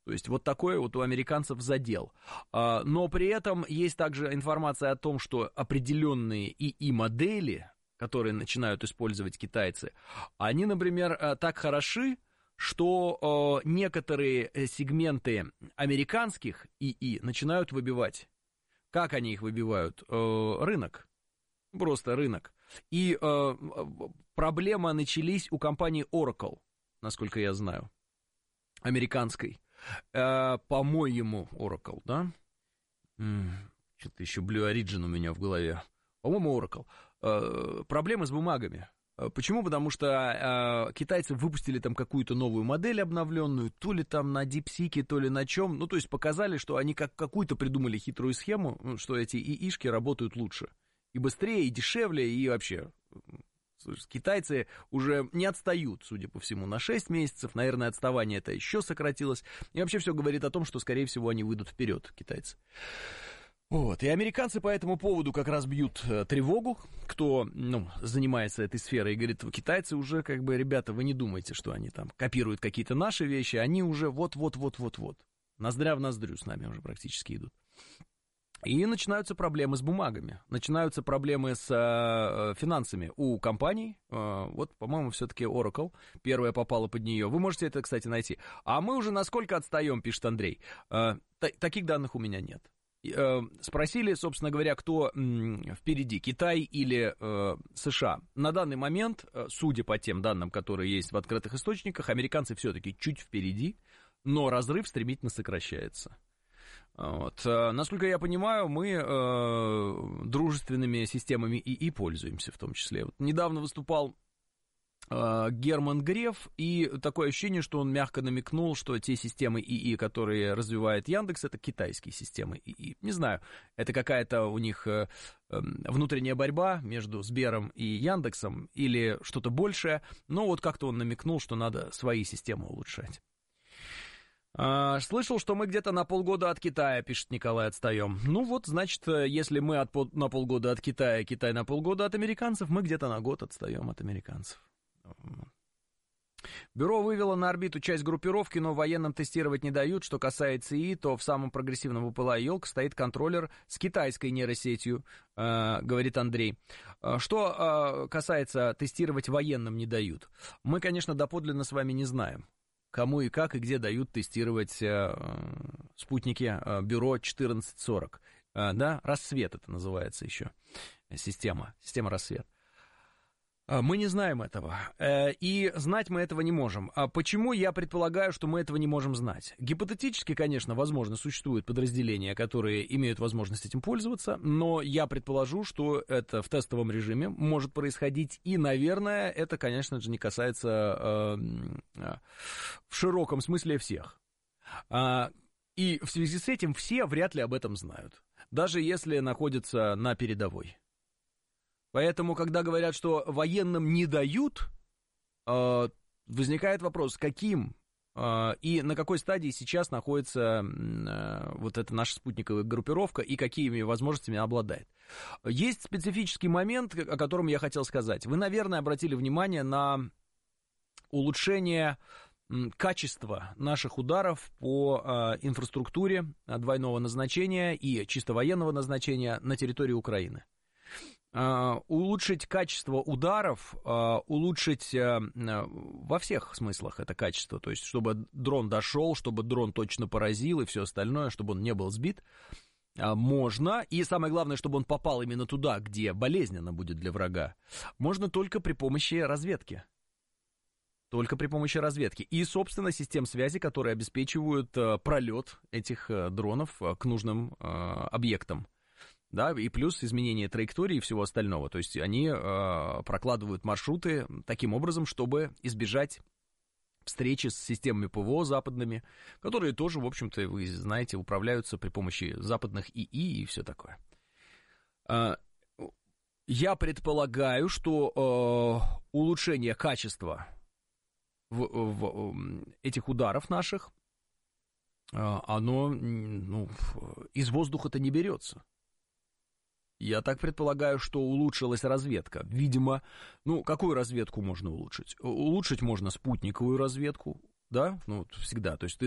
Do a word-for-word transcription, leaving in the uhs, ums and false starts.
То есть вот такой вот у американцев задел. Но при этом есть также информация о том, что определенные ИИ-модели, которые начинают использовать китайцы, они, например, так хороши, что некоторые сегменты американских ИИ начинают выбивать. Как они их выбивают? Рынок. Просто рынок. И проблемы начались у компании Oracle, насколько я знаю, американской. По-моему, Oracle, да? Что-то еще Blue Origin у меня в голове. По-моему, Oracle. Проблемы с бумагами. Почему? Потому что китайцы выпустили там какую-то новую модель обновленную, то ли там на DeepSeek, то ли на чем. Ну, то есть показали, что они как какую-то придумали хитрую схему, что эти ИИшки работают лучше. И быстрее, и дешевле, и вообще... Китайцы уже не отстают, судя по всему, на шесть месяцев. Наверное, отставание это еще сократилось. И вообще все говорит о том, что, скорее всего, они выйдут вперед, китайцы. Вот. И американцы по этому поводу как раз бьют тревогу, кто, ну, занимается этой сферой, и говорит, китайцы уже, как бы, ребята, вы не думайте, что они там копируют какие-то наши вещи, они уже вот-вот-вот-вот-вот. Ноздря в ноздрю с нами уже практически идут. И начинаются проблемы с бумагами, начинаются проблемы с э, финансами у компаний. Э, вот, по-моему, все-таки Oracle первая попала под нее. Вы можете это, кстати, найти. А мы уже насколько отстаем, пишет Андрей. Э, та- таких данных у меня нет. Э, спросили, собственно говоря, кто м, впереди, Китай или э, США. На данный момент, э, судя по тем данным, которые есть в открытых источниках, американцы все-таки чуть впереди, но разрыв стремительно сокращается. Вот. Насколько я понимаю, мы э, дружественными системами ИИ пользуемся в том числе. Вот недавно выступал э, Герман Греф, и такое ощущение, что он мягко намекнул, что те системы ИИ, которые развивает Яндекс, это китайские системы ИИ. Не знаю, это какая-то у них э, э, внутренняя борьба между Сбером и Яндексом или что-то большее, но вот как-то он намекнул, что надо свои системы улучшать. Слышал, что мы где-то на полгода от Китая, пишет Николай, отстаем. Ну вот, значит, если мы от, на полгода от Китая, Китай на полгода от американцев, мы где-то на год отстаем от американцев. Бюро вывело на орбиту часть группировки, но военным тестировать не дают. Что касается ИИ, то в самом прогрессивном ВПЛА «Елка» стоит контроллер с китайской нейросетью, э, говорит Андрей. Что э, касается тестировать военным не дают, мы, конечно, доподлинно с вами не знаем, кому и как и где дают тестировать э, спутники э, бюро четырнадцать сорок. Э, да, «Рассвет» это называется еще, система, система «Рассвет». Э, мы не знаем этого, э, и знать мы этого не можем. А почему я предполагаю, что мы этого не можем знать? Гипотетически, конечно, возможно, существуют подразделения, которые имеют возможность этим пользоваться, но я предположу, что это в тестовом режиме может происходить, и, наверное, это, конечно же, не касается э, э, в широком смысле всех. А, и в связи с этим все вряд ли об этом знают, даже если находятся на передовой. Поэтому, когда говорят, что военным не дают, э, возникает вопрос, каким э, и на какой стадии сейчас находится э, вот эта наша спутниковая группировка и какими возможностями обладает. Есть специфический момент, о котором я хотел сказать. Вы, наверное, обратили внимание на улучшение качества наших ударов по э, инфраструктуре двойного назначения и чисто военного назначения на территории Украины. Uh, улучшить качество ударов, uh, улучшить uh, во всех смыслах это качество, то есть чтобы дрон дошел, чтобы дрон точно поразил и все остальное, чтобы он не был сбит, uh, можно, и самое главное, чтобы он попал именно туда, где болезненно будет для врага, можно только при помощи разведки. Только при помощи разведки. И, собственно, систем связи, которые обеспечивают uh, пролет этих uh, дронов uh, к нужным uh, объектам. Да, и плюс изменение траектории и всего остального. То есть они э, прокладывают маршруты таким образом, чтобы избежать встречи с системами ПВО западными, которые тоже, в общем-то, вы знаете, управляются при помощи западных ИИ и все такое. Э, я предполагаю, что э, улучшение качества в, в, этих ударов наших, э, оно ну, из воздуха-то не берется. Я так предполагаю, что улучшилась разведка. Видимо, ну, какую разведку можно улучшить? Улучшить можно спутниковую разведку, да, ну, всегда. То есть ты